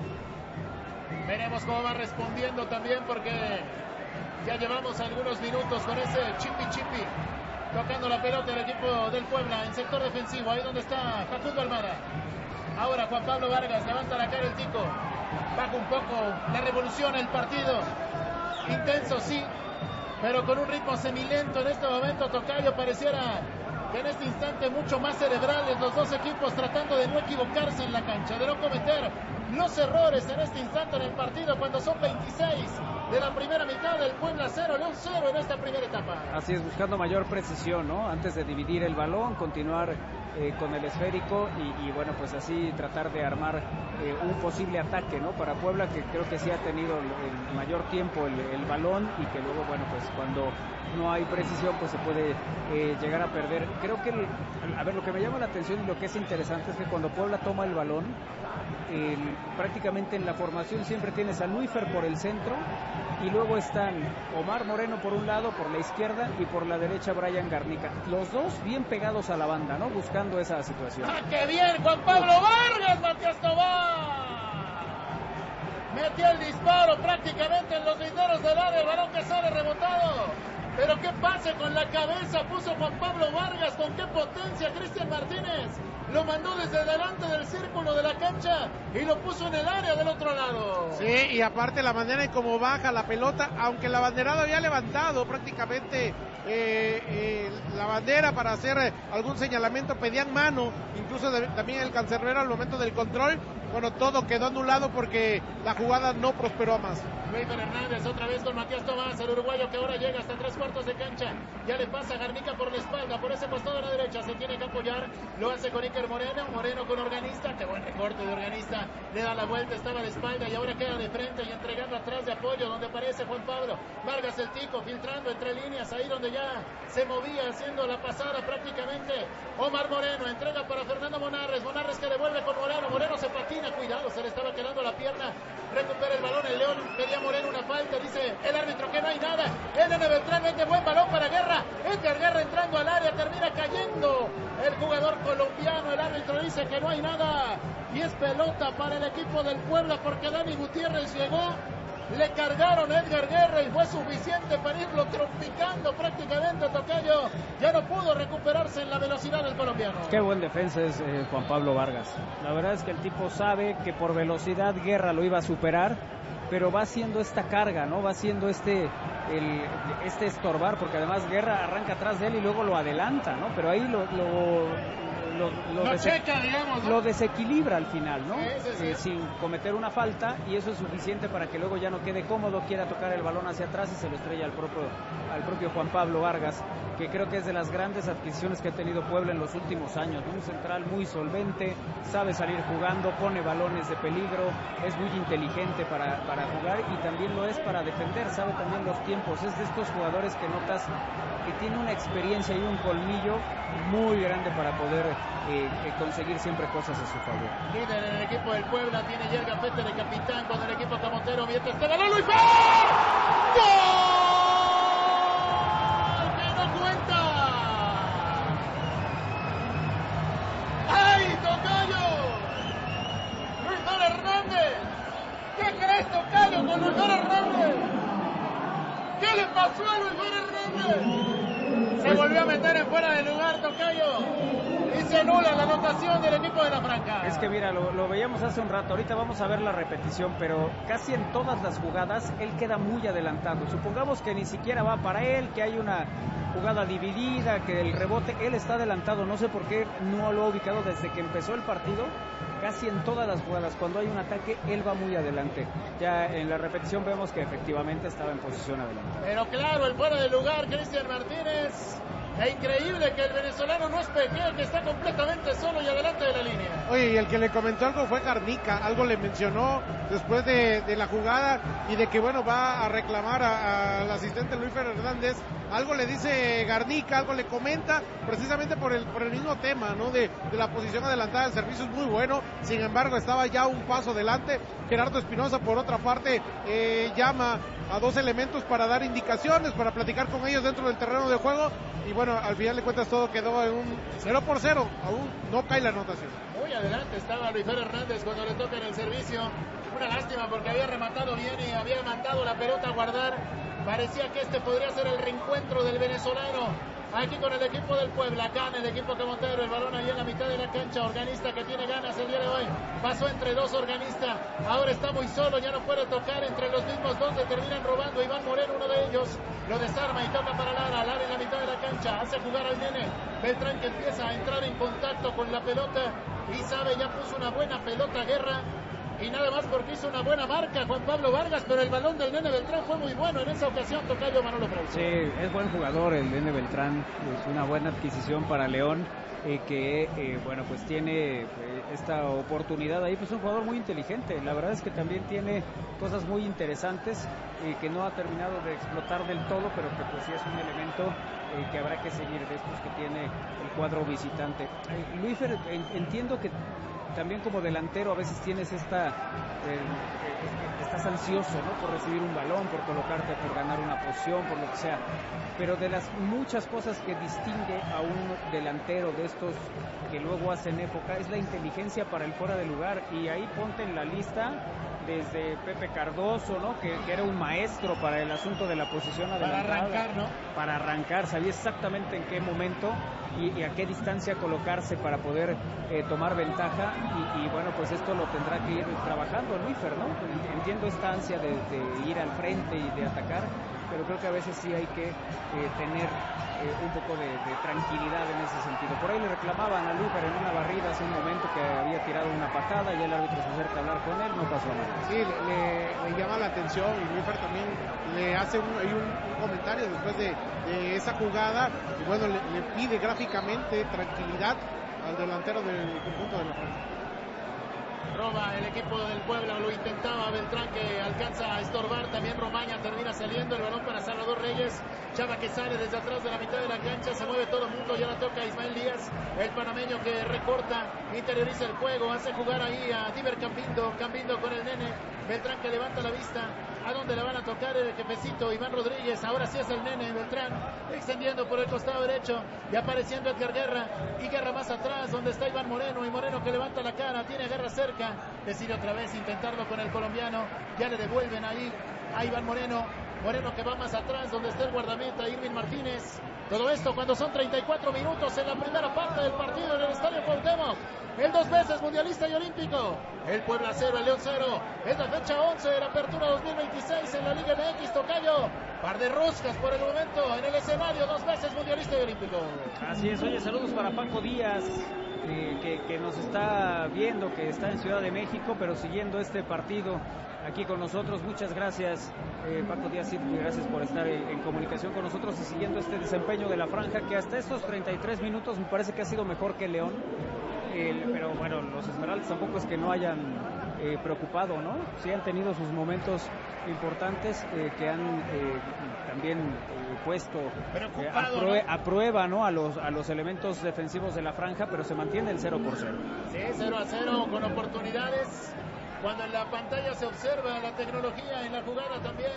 Veremos cómo va respondiendo también, porque ya llevamos algunos minutos con ese chipi chipi tocando la pelota el equipo del Puebla en sector defensivo, ahí donde está Facundo Almada. Ahora Juan Pablo Vargas levanta la cara el Tico, baja un poco la revolución, el partido intenso, sí, pero con un ritmo semilento en este momento. Tocayo, pareciera que en este instante mucho más cerebrales los dos equipos, tratando de no equivocarse en la cancha, de no cometer los errores en este instante en el partido, cuando son veintiséis de la primera mitad. Del Puebla cero, León cero en esta primera etapa. Así es, buscando mayor precisión, ¿no? Antes de dividir el balón, continuar eh, con el esférico y, y bueno, pues así tratar de armar eh, un posible ataque, ¿no? Para Puebla, que creo que sí ha tenido el, el mayor tiempo el, el balón y que luego, bueno, pues cuando no hay precisión, pues se puede eh, llegar a perder. Creo que, el, a ver, lo que me llama la atención y lo que es interesante es que cuando Puebla toma el balón, el, prácticamente en la formación siempre tienes a Luífer por el centro y luego están Omar Moreno por un lado, por la izquierda, y por la derecha Brian Garnica. Los dos bien pegados a la banda, ¿no? Buscando esa situación. ¡Ah, qué bien! Juan Pablo Vargas, Matías Tomás. Metió el disparo prácticamente en los linderos del área, el balón que sale rebotado. Pero qué pase con la cabeza puso Juan Pablo Vargas, con qué potencia Cristian Martínez. Lo mandó desde delante del círculo de la cancha y lo puso en el área del otro lado. Sí, y aparte la manera en cómo baja la pelota, aunque la banderada había levantado prácticamente eh, eh, la bandera para hacer eh, algún señalamiento, pedían mano, incluso de, también el cancerbero al momento del control. Bueno, todo quedó anulado porque la jugada no prosperó a más. Luis Hernández otra vez con Matías Tomás, el uruguayo que ahora llega hasta tres cuartos cuartos de cancha. Ya le pasa Garnica por la espalda, por ese costado de la derecha. Se tiene que apoyar. Lo hace con Iker Moreno. Moreno con Organista. Qué buen recorte de Organista. Le da la vuelta, estaba de espalda y ahora queda de frente y entregando atrás de apoyo donde aparece Juan Pablo Vargas, el Tico, filtrando entre líneas ahí donde ya se movía, haciendo la pasada prácticamente. Omar Moreno entrega para Fernando Monarres. Monarres que devuelve con Moreno. Moreno se patina, cuidado, se le estaba quedando la pierna. Recupera el balón el León. Pedía Moreno una falta, dice el árbitro que no hay nada. El Nene Beltrán mete buen balón para Guerra. Edgar Guerra entrando al área, termina cayendo el jugador colombiano. El árbitro dice que no hay nada y es pelota para el equipo del Puebla porque Dani Gutiérrez llegó. Le cargaron a Edgar Guerra y fue suficiente para irlo trompicando prácticamente. Tocayo ya no pudo recuperarse en la velocidad del colombiano. Qué buen defensa es eh, Juan Pablo Vargas. La verdad es que el tipo sabe que por velocidad Guerra lo iba a superar, pero va haciendo esta carga, ¿no? Va haciendo este el, este estorbar, porque además Guerra arranca atrás de él y luego lo adelanta, ¿no? Pero ahí lo... lo Lo, lo, lo, dese checa, digamos, ¿no? lo desequilibra al final, ¿no? Sí, sí, sí. Eh, sin cometer una falta, y eso es suficiente para que luego ya no quede cómodo, quiera tocar el balón hacia atrás y se lo estrella al propio, al propio Juan Pablo Vargas, que creo que es de las grandes adquisiciones que ha tenido Puebla en los últimos años. Un central muy solvente, sabe salir jugando, pone balones de peligro, es muy inteligente para, para jugar y también lo es para defender, sabe también los tiempos. Es de estos jugadores que notas que tiene una experiencia y un colmillo muy grande para poder eh, eh, conseguir siempre cosas a su favor. Líder en el equipo del Puebla, tiene ya el gafete de capitán con el equipo camotero, mientras este balón Luis Fer. ¡Gol! ¡Que no cuenta! ¡Ay, Tocayo! ¡Luis Fer Hernández! ¿Qué crees, Tocayo, con Luis Fer Hernández? ¿Qué le pasó a Luis Fer Hernández? Se volvió a meter en fuera de lugar, Tocayo, y se anula la anotación del equipo de la Franca. Es que mira, lo, lo veíamos hace un rato, ahorita vamos a ver la repetición, pero casi en todas las jugadas él queda muy adelantado. Supongamos que ni siquiera va para él, que hay una jugada dividida, que el rebote, él está adelantado, no sé por qué no lo ha ubicado desde que empezó el partido. Casi en todas las jugadas, cuando hay un ataque, él va muy adelante. Ya en la repetición vemos que efectivamente estaba en posición adelante. Pero claro, el fuera de lugar, Cristian Martínez. Es increíble que el venezolano no es pequeño, que está completamente solo y adelante de la línea. Oye, y el que le comentó algo fue Garnica, algo le mencionó después de, de la jugada y de que, bueno, va a reclamar al asistente Luis Fer Hernández. Algo le dice Garnica, algo le comenta, precisamente por el por el mismo tema, ¿no? De, de la posición adelantada, el servicio es muy bueno, sin embargo estaba ya un paso adelante. Gerardo Espinosa, por otra parte, eh, llama a dos elementos para dar indicaciones, para platicar con ellos dentro del terreno de juego, y bueno, al final de cuentas todo quedó en un cero por cero, aún no cae la anotación. Muy adelante estaba Luis Fer Hernández cuando le toca en el servicio. Una lástima porque había rematado bien y había mandado la pelota a guardar. Parecía que este podría ser el reencuentro del venezolano aquí con el equipo del Puebla. Gana el equipo camotero, el balón ahí en la mitad de la cancha. Organista que tiene ganas el día de hoy. Pasó entre dos Organista, ahora está muy solo, ya no puede tocar. Entre los mismos dos le terminan robando. Iván Moreno, uno de ellos, lo desarma y toca para Lara. Lara en la mitad de la cancha, hace jugar al nene Beltrán, que empieza a entrar en contacto con la pelota y sabe, ya puso una buena pelota Guerra. Y nada más porque hizo una buena marca Juan Pablo Vargas, pero el balón del Nene Beltrán fue muy bueno en esa ocasión, Tocayo Manolo Frausto. Sí, es buen jugador el Nene Beltrán, es una buena adquisición para León, eh, que eh, bueno, pues tiene eh, esta oportunidad ahí, pues un jugador muy inteligente. La verdad es que también tiene cosas muy interesantes eh, que no ha terminado de explotar del todo, pero que pues sí es un elemento eh, que habrá que seguir de estos que tiene el cuadro visitante. Eh, Luis Fer, en, entiendo que también como delantero a veces tienes esta, eh, eh, estás ansioso, ¿no? Por recibir un balón, por colocarte, por ganar una posición, por lo que sea. Pero de las muchas cosas que distingue a un delantero de estos que luego hacen época es la inteligencia para el fuera de lugar. Y ahí ponte en la lista desde Pepe Cardoso, ¿no? Que, que era un maestro para el asunto de la posición adelantada. Para arrancar, ¿no? Para arrancar, sabía exactamente en qué momento y, y a qué distancia colocarse para poder eh, tomar ventaja. Y, y bueno, pues esto lo tendrá que ir trabajando Luis Fer, ¿no? Entiendo esta ansia de, de ir al frente y de atacar, pero creo que a veces sí hay que eh, tener eh, un poco de, de tranquilidad en ese sentido. Por ahí le reclamaban a Luífer en una barrida hace un momento que había tirado una patada y el árbitro se acerca a hablar con él, no pasó nada. Sí, le, le, le llama la atención y Luífer también le hace un, un, un comentario después de, de esa jugada y bueno, le, le pide gráficamente tranquilidad al delantero del conjunto de la Franja. Roba el equipo del Puebla, lo intentaba Beltrán que alcanza a estorbar, también Romaña termina saliendo, el balón para Salvador Reyes, Chava que sale desde atrás de la mitad de la cancha, se mueve todo el mundo, ya la toca Ismael Díaz, el panameño que recorta, interioriza el juego, hace jugar ahí a Diver Cambindo, Cambindo con el nene, Beltrán que levanta la vista, a dónde le van a tocar el jefecito Iván Rodríguez, ahora sí es el nene Beltrán, extendiendo por el costado derecho y apareciendo Edgar Guerra, y Guerra más atrás donde está Iván Moreno, y Moreno que levanta la cara, tiene a Guerra cerca, decide otra vez intentarlo con el colombiano, ya le devuelven ahí a Iván Moreno, Moreno que va más atrás donde está el guardameta Irving Martínez. Todo esto cuando son treinta y cuatro minutos en la primera parte del partido en el Estadio Cuauhtémoc. El dos veces mundialista y olímpico, el Puebla cero, el León cero, es la fecha once de la apertura dos mil veintiséis en la Liga M X, tocayo, par de roscas por el momento en el escenario, dos veces mundialista y olímpico. Así es, oye, saludos para Paco Díaz, eh, que, que nos está viendo, que está en Ciudad de México, pero siguiendo este partido aquí con nosotros. Muchas gracias, eh, Paco Díaz, y gracias por estar en, en comunicación con nosotros y siguiendo este desempeño de la Franja, que hasta estos treinta y tres minutos me parece que ha sido mejor que León. El, pero bueno, los Esmeraldas tampoco es que no hayan eh, preocupado, ¿no? Sí han tenido sus momentos importantes eh, que han eh, también eh, puesto eh, a, prue ¿no? a prueba, ¿no? A los, a los elementos defensivos de la Franja, pero se mantiene el cero por cero. Sí, cero a cero con oportunidades. Cuando en la pantalla se observa la tecnología en la jugada también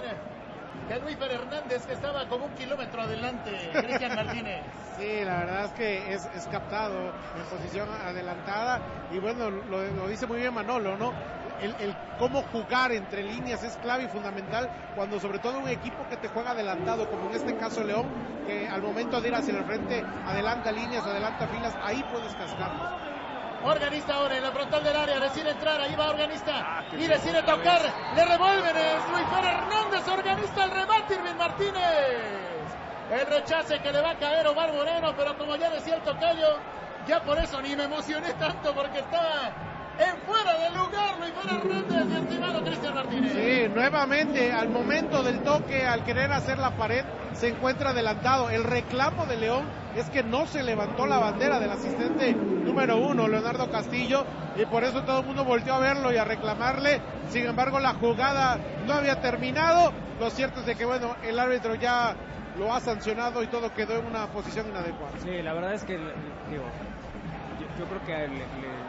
de Luífer Hernández, que estaba como un kilómetro adelante, Cristian Martínez. Sí, la verdad es que es, es captado en posición adelantada y bueno, lo, lo dice muy bien Manolo, ¿no? El, el cómo jugar entre líneas es clave y fundamental cuando sobre todo un equipo que te juega adelantado, como en este caso León, que al momento de ir hacia el frente, adelanta líneas, adelanta filas, ahí puedes cascarlos. Organista ahora en la frontal del área, decide entrar, ahí va Organista ah, y decide tocar, le revuelven, es Luífer Hernández, Organista el remate, Irving Martínez, el rechace que le va a caer Omar Moreno, pero como ya decía el tocayo, ya por eso ni me emocioné tanto porque estaba en fuera del lugar Luífer Hernández y estimado Cristian Martínez. Sí, nuevamente al momento del toque, al querer hacer la pared, se encuentra adelantado. El reclamo de León es que no se levantó la bandera del asistente número uno, Leonardo Castillo, y por eso todo el mundo volteó a verlo y a reclamarle. Sin embargo, la jugada no había terminado. Lo cierto es de que, bueno, el árbitro ya lo ha sancionado y todo quedó en una posición inadecuada. Sí, la verdad es que, digo, yo, yo creo que le, le,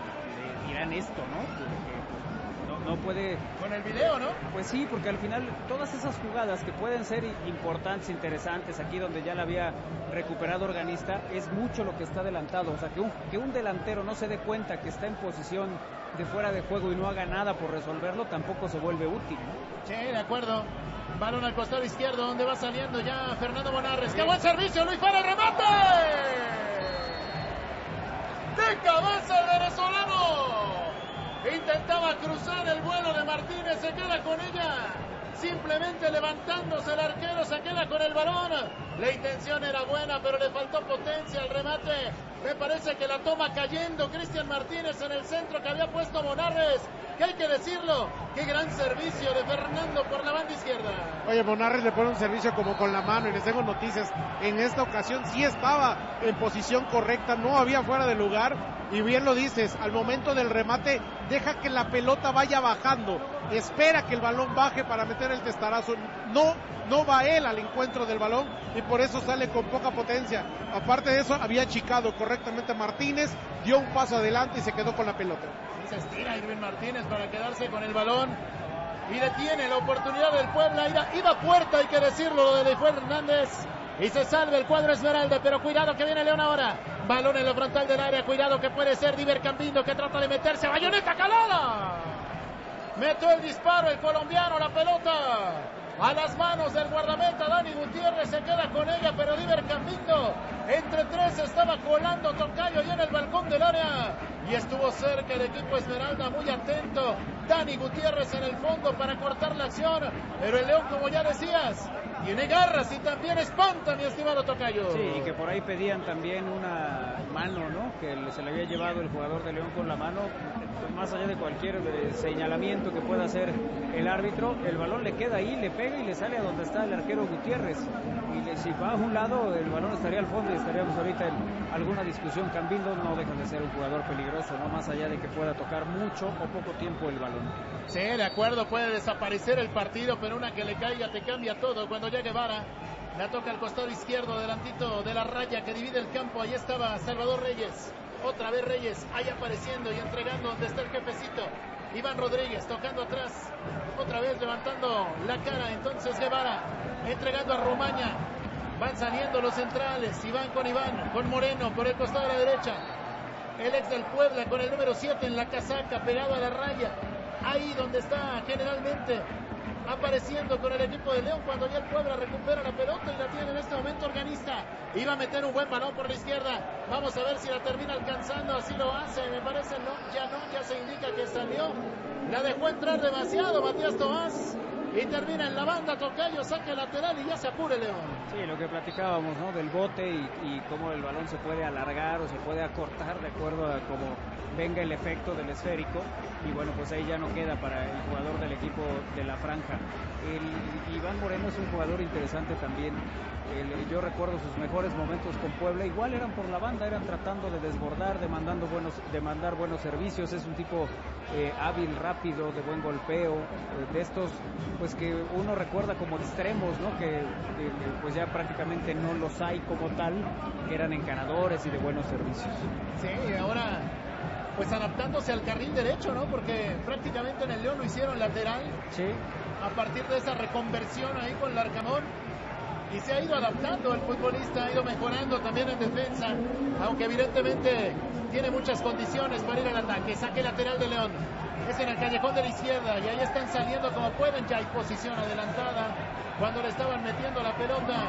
le dirán esto, ¿no? Que, no puede... Con el video, ¿no? Pues sí, porque al final todas esas jugadas que pueden ser importantes, interesantes, aquí donde ya la había recuperado Organista, es mucho lo que está adelantado. O sea, que un, que un delantero no se dé cuenta que está en posición de fuera de juego y no haga nada por resolverlo, tampoco se vuelve útil, ¿no? Sí, de acuerdo. Balón al costado izquierdo, donde va saliendo ya Fernando Monarres. ¡Qué buen servicio! ¡Luis para el remate! ¡De cabeza el venezolano! Intentaba cruzar el vuelo de Martínez, se queda con ella, simplemente levantándose el arquero, se queda con el balón. La intención era buena, pero le faltó potencia al remate. Me parece que la toma cayendo Cristian Martínez en el centro que había puesto Monarres, que hay que decirlo, qué gran servicio de Fernando por la banda izquierda. Oye, Monarres le pone un servicio como con la mano y les tengo noticias, en esta ocasión sí estaba en posición correcta, no había fuera de lugar. Y bien lo dices, al momento del remate, deja que la pelota vaya bajando, espera que el balón baje para meter el testarazo, no, no va él al encuentro del balón y por eso sale con poca potencia. Aparte de eso, había achicado correctamente Martínez, dio un paso adelante y se quedó con la pelota. Se estira Irving Martínez para quedarse con el balón y detiene la oportunidad del Puebla, iba, iba a puerta, hay que decirlo, lo de Luífer Hernández. Y se salve el cuadro Esmeralda, pero cuidado que viene León ahora. Balón en la frontal del área, cuidado que puede ser Diver Cambindo que trata de meterse. ¡Bayoneta calada! Metió el disparo el colombiano, la pelota a las manos del guardameta Dani Gutiérrez, se queda con ella, pero Diver Cambindo entre tres estaba colando tocayo y en el balcón del área. Y estuvo cerca el equipo Esmeralda, muy atento. Dani Gutiérrez en el fondo para cortar la acción. Pero el León, como ya decías, Tiene garras y también espanta, mi estimado tocayo. Sí, y que por ahí pedían también una mano, ¿no? Que se le había llevado el jugador de León con la mano. Más allá de cualquier eh, señalamiento que pueda hacer el árbitro, el balón le queda ahí, le pega y le sale a donde está el arquero Gutiérrez. Y le, si va a un lado, el balón estaría al fondo y estaríamos ahorita en alguna discusión. Cambindo no deja de ser un jugador peligroso, ¿no? Más allá de que pueda tocar mucho o poco tiempo el balón. Sí, de acuerdo, puede desaparecer el partido, pero una que le caiga te cambia todo. Cuando ya Guevara la toca al costado izquierdo, delantito de la raya que divide el campo, ahí estaba Salvador Reyes. Otra vez Reyes, ahí apareciendo y entregando donde está el jefecito. Iván Rodríguez tocando atrás, otra vez levantando la cara. Entonces Guevara entregando a Rumaña. Van saliendo los centrales, Iván con Iván, con Moreno por el costado de la derecha. El ex del Puebla con el número siete en la casaca, pegado a la raya. Ahí donde está generalmente apareciendo con el equipo de León, cuando ya el Puebla recupera la pelota y la tiene en este momento Organista. Iba a meter un buen balón por la izquierda, vamos a ver si la termina alcanzando, así lo hace, me parece, no, ya no, ya se indica que salió, la dejó entrar demasiado Matías Tomás y termina en la banda, tocayo, saque lateral y ya se apure León. Sí, lo que platicábamos, ¿no? Del bote y, y cómo el balón se puede alargar o se puede acortar de acuerdo a cómo venga el efecto del esférico, y bueno, pues ahí ya no queda para el jugador del equipo de la franja. El Iván Moreno es un jugador interesante también. El, yo recuerdo sus mejores momentos con Puebla, igual eran por la banda, eran tratando de desbordar, demandando buenos, demandar buenos servicios. Es un tipo eh, hábil, rápido, de buen golpeo, eh, de estos pues que uno recuerda como extremos, ¿no? Que, que pues ya prácticamente no los hay como tal, que eran encaradores y de buenos servicios. Sí, y ahora pues adaptándose al carril derecho, ¿no? Porque prácticamente en el León lo hicieron lateral. Sí. A partir de esa reconversión ahí con Larcamón. Y se ha ido adaptando el futbolista, ha ido mejorando también en defensa, aunque evidentemente tiene muchas condiciones para ir al ataque. Saque lateral de León, es en el callejón de la izquierda y ahí están saliendo como pueden, ya hay posición adelantada cuando le estaban metiendo la pelota.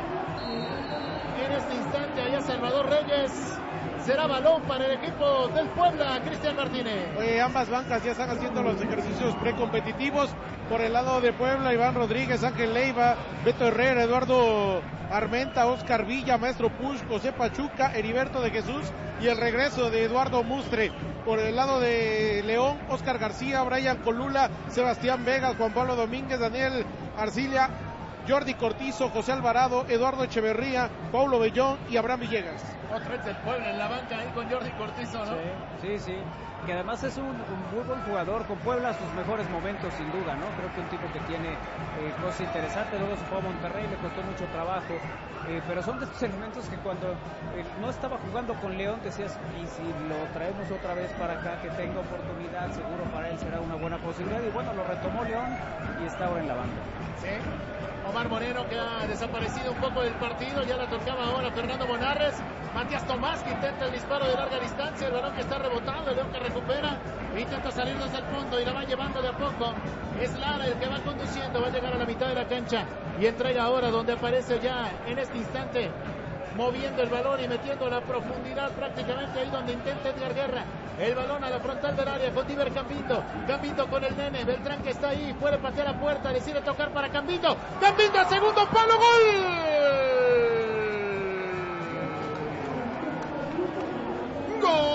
En este instante allá Salvador Reyes, será balón para el equipo del Puebla, Cristian Martínez. Eh, ambas bancas ya están haciendo los ejercicios precompetitivos. Por el lado de Puebla, Iván Rodríguez, Ángel Leiva, Beto Herrera, Eduardo Armenta, Oscar Villa, Maestro Push, José Pachuca, Heriberto de Jesús y el regreso de Eduardo Mustre. Por el lado de León, Oscar García, Brian Colula, Sebastián Vega, Juan Pablo Domínguez, Daniel Arcilia, Jordi Cortizo, José Alvarado, Eduardo Echeverría, Paulo Bellón y Abraham Villegas. Otra vez el Puebla en la banca ahí con Jordi Cortizo, ¿no? Sí, sí, sí. Que además es un, un muy buen jugador, con Puebla sus mejores momentos sin duda, ¿no? Creo que un tipo que tiene eh, cosas interesantes, luego se fue a Monterrey, le costó mucho trabajo, eh, pero son de estos elementos que cuando eh, no estaba jugando con León decías, y si lo traemos otra vez para acá, que tenga oportunidad, seguro para él será una buena posibilidad, y bueno, lo retomó León y está ahora en la banda. Sí. Omar Moreno, que ha desaparecido un poco del partido, ya la tocaba ahora Fernando Monarres. Matías Tomás, que intenta el disparo de larga distancia, el balón que está rebotando, el León que recupera, e intenta salir desde el fondo y la va llevando de a poco. Es Lara el que va conduciendo, va a llegar a la mitad de la cancha y entrega ahora donde aparece ya en este instante, moviendo el balón y metiendo la profundidad prácticamente ahí donde intenta Edgar Guerra. El balón a la frontal del área con Diver Cambindo. Cambindo con el nene. Beltrán que está ahí. Puede patear a puerta. Decide tocar para Cambindo. Cambindo al segundo palo. ¡Gol! ¡Gol!